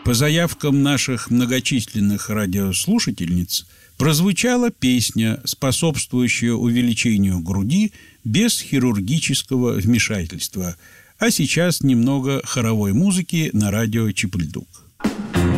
По заявкам наших многочисленных радиослушательниц прозвучала песня, способствующая увеличению груди без хирургического вмешательства. А сейчас немного хоровой музыки на радио Чип-Ль-Дук.